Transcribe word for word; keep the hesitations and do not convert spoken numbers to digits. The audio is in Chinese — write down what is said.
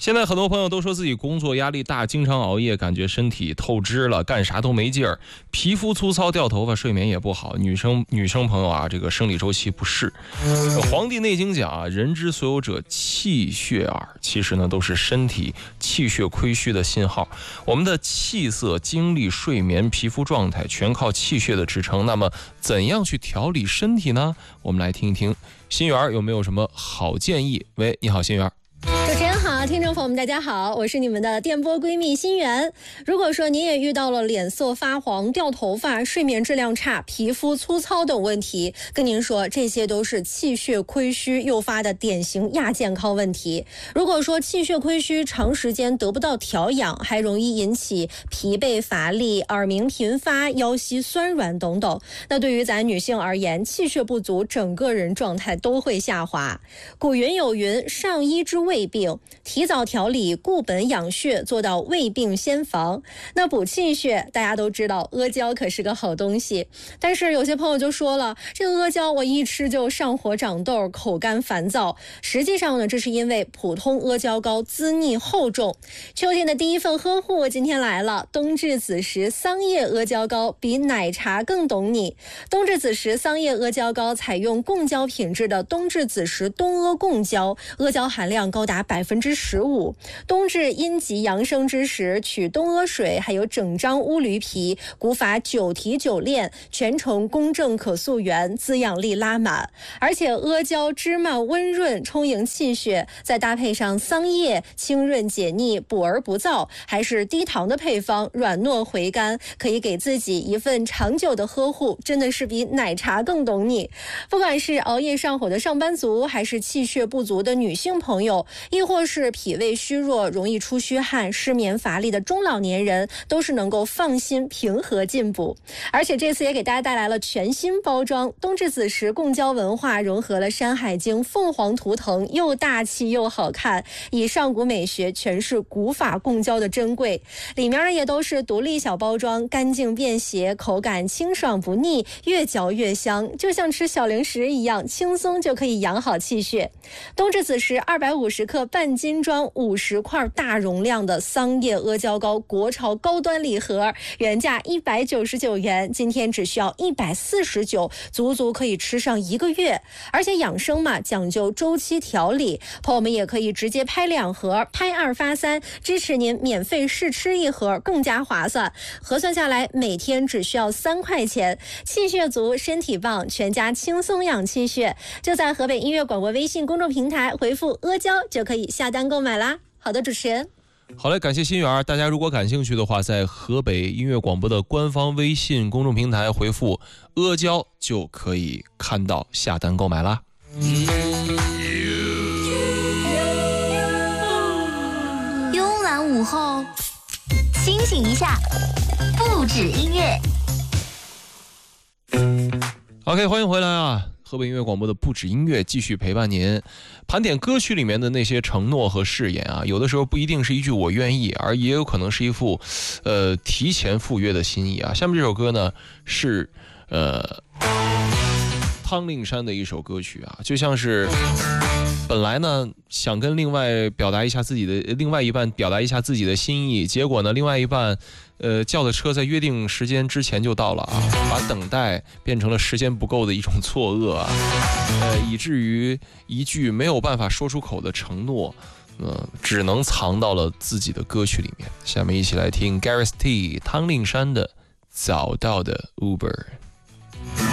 现在很多朋友都说自己工作压力大，经常熬夜，感觉身体透支了，干啥都没劲儿，皮肤粗糙，掉头发，睡眠也不好。女生女生朋友啊，这个生理周期不适。《黄帝内经》讲啊，人之所有者气血耳，其实呢都是身体气血亏虚的信号。我们的气色、精力、睡眠、皮肤状态全靠气血的支撑。那么怎样去调理身体呢？我们来听一听心源有没有什么好建议。喂，你好，心源。 主持人好，听众朋友们大家好，我是你们的电波闺蜜心源。如果说您也遇到了脸色发黄、掉头发、睡眠质量差、皮肤粗糙等问题，跟您说这些都是气血亏虚诱发的典型亚健康问题。如果说气血亏虚长时间得不到调养，还容易引起疲惫乏力、耳鸣频发、腰膝酸软等等。那对于咱女性而言，气血不足，整个人状态都会下滑。古云有云，上医治胃病，提早调理固本养血，做到胃病先防。那补气血，大家都知道阿胶可是个好东西，但是有些朋友就说了，这个阿胶我一吃就上火长痘，口干烦躁。实际上呢，这是因为普通阿胶膏滋腻厚重。秋天的第一份呵护今天来了，冬至子时桑叶阿胶膏比奶茶更懂你。冬至子时桑叶阿胶膏采用贡胶品质的冬至子时冬阿贡胶，阿胶含量高达百分之十五。冬至阴极阳生之时，取冬阿水，还有整张乌驴皮，古法九提九炼，全程公正可溯源，滋养力拉满。而且阿胶芝麻温润，充盈气血，再搭配上桑叶，清润解腻，补而不燥，还是低糖的配方，软糯回甘，可以给自己一份长久的呵护，真的是比奶茶更懂你。不管是熬夜上火的上班族，还是气血不足的女性朋友，亦或是脾胃虚弱、容易出虚汗、失眠乏力的中老年人，都是能够放心平和进补。而且这次也给大家带来了全新包装，冬至子时贡胶文化融合了《山海经》凤凰图腾，又大气又好看，以上古美学诠释古法贡胶的珍贵。里面也都是独立小包装，干净便携，口感清爽不腻，越嚼越香，就像吃小零食一样，轻松就可以养好气血。冬至子时二百五十克半斤装五十块大容量的桑叶阿胶膏国潮高端礼盒，原价一百九十九元，今天只需要一百四十九，足足可以吃上一个月。而且养生嘛，讲究周期调理，朋友们也可以直接拍两盒，拍二发三，支持您免费试吃一盒，更加划算。核算下来，每天只需要三块钱，气血足，身体棒，全家轻松养气血。就在河北音乐广播微信公众平台回复阿胶就可以下单购买啦。好的，主持人。 好嘞，感谢心源。大家如果感兴趣的话，在河北音乐广播的官方微信公众平台回复阿胶就可以看到下单购买啦。 慵懒午后，清醒一下，不止音乐。 OK， 欢迎回来啊！河北音乐广播的不止音乐继续陪伴您，盘点歌曲里面的那些承诺和誓言啊，有的时候不一定是一句我愿意，而也有可能是一副呃提前赴约的心意啊。下面这首歌呢是呃汤令山的一首歌曲啊，就像是本来呢想跟另外表达一下自己的另外一半表达一下自己的心意，结果呢另外一半呃叫的车在约定时间之前就到了啊，把等待变成了时间不够的一种错愕啊，呃以至于一句没有办法说出口的承诺呃只能藏到了自己的歌曲里面。下面一起来听 Gareth T 汤令山的早到的 Uber。